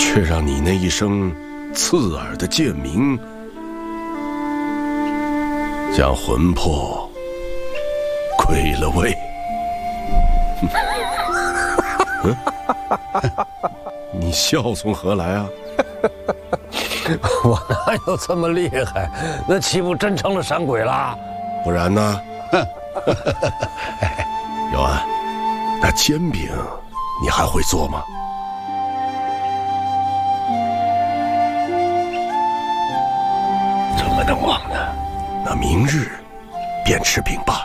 却让你那一声刺耳的剑鸣，将魂魄归了位。你笑从何来啊？ 我哪有这么厉害？那岂不真成了山鬼啦？ 不然呢？姚安，那煎饼你还会做吗？ 怎么能忘呢？ 那明日便吃饼吧。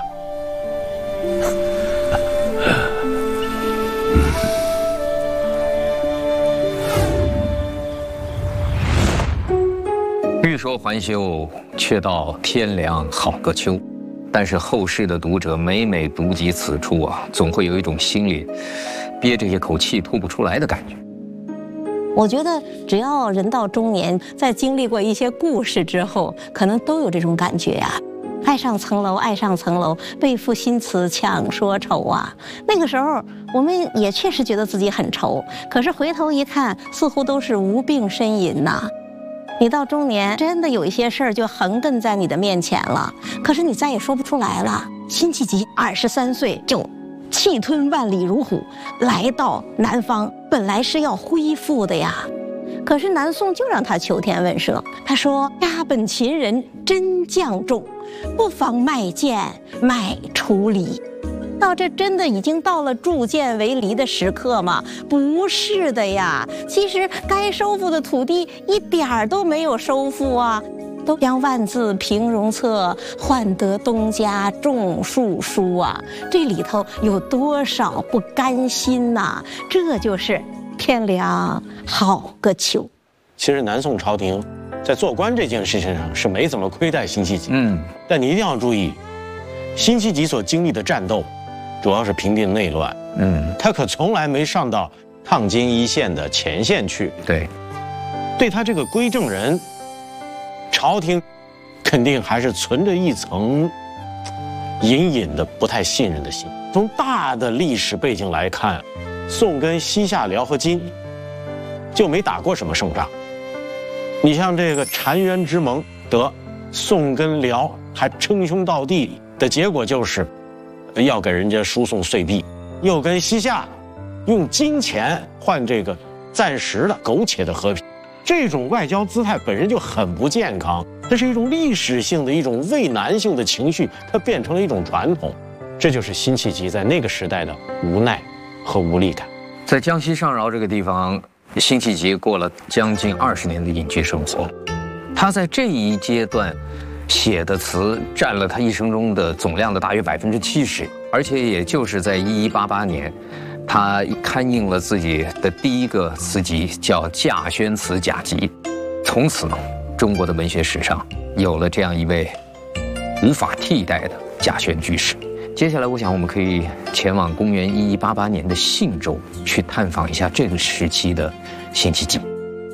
欲说还休，却道天凉好个秋。但是后世的读者每每读及此处啊，总会有一种心里憋着一口气吐不出来的感觉。 我觉得只要人到中年，在经历过一些故事之后，可能都有这种感觉呀。爱上层楼，爱上层楼，背负新词强说愁啊。那个时候，我们也确实觉得自己很愁，可是回头一看，似乎都是无病呻吟呐。你到中年，真的有一些事儿就横亘在你的面前了，可是你再也说不出来了。辛弃疾23岁就气吞万里如虎，来到南方，本来是要恢复的呀，可是南宋就让他求天问社。他说：“家本秦人真将重，不妨卖剑买除离。”到这真的已经到了铸剑为犁的时刻吗？不是的呀，其实该收复的土地一点儿都没有收复啊，都将万字平戎策，换得东家种树书啊，这里头有多少不甘心呐？这就是天凉好个秋。 其实南宋朝廷在做官这件事情上是没怎么亏待辛弃疾，但你一定要注意，辛弃疾所经历的战斗，主要是平定内乱，他可从来没上到抗金一线的前线去。对他这个归正人，朝廷肯定还是存着一层隐隐的不太信任的心。从大的历史背景来看，宋跟西夏、辽和金就没打过什么胜仗。你像这个澶渊之盟，得宋跟辽还称兄道弟的结果就是要给人家输送碎币，又跟西夏用金钱换这个暂时的苟且的和平。这种外交姿态本身就很不健康，这是一种历史性的一种畏难性的情绪，它变成了一种传统。这就是辛弃疾在那个时代的无奈和无力感。 在江西上饶这个地方，辛弃疾过了将近20年的隐居生活。他在这一阶段写的词占了他一生中的总量的大约70%，而且也就是在1188年，他刊印了自己的第一个词集，叫《稼轩词甲集》。从此，中国的文学史上有了这样一位无法替代的稼轩居士。接下来，我想我们可以前往公元1188年的信州，去探访一下这个时期的辛弃疾。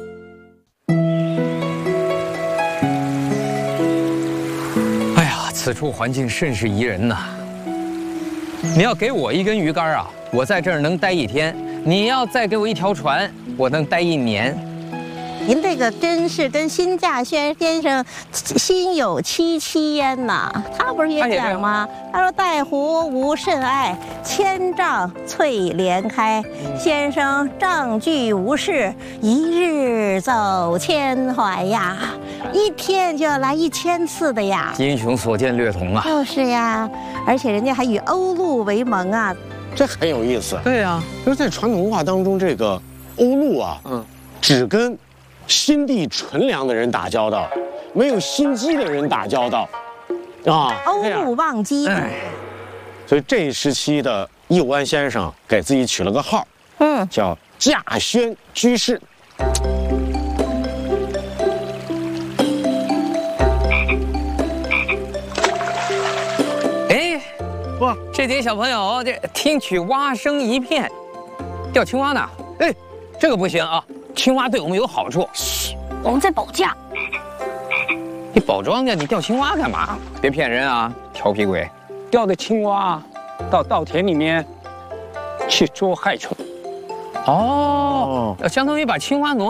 哎呀，此处环境甚是宜人呐！你要给我一根鱼竿啊，我在这儿能待1天；你要再给我一条船，我能待1年。 您这个真是跟辛稼轩先生心有戚戚焉呐！他不是也讲吗？他说：“带湖无甚爱，千丈翠莲开。先生丈距无事，一日走千怀呀。”一天就要来1000次的呀！ 英雄所见略同啊！ 就是呀，而且人家还与欧陆为盟啊， 这很有意思。 对呀， 就是在传统文化当中，这个欧陆啊，只跟心地纯良的人打交道，没有心机的人打交道，啊， 欧陆忘机。 所以这一时期的易武安先生给自己取了个号，叫稼轩居士。 哎，哇，这几个小朋友这听取蛙声一片，钓青蛙呢？哎，这个不行啊！青蛙对我们有好处。 嘘，我们在保驾。 你保庄稼，你钓青蛙干嘛？别骗人啊，调皮鬼！ 钓的青蛙到稻田里面去捉害虫。 哦，相当于把青蛙挪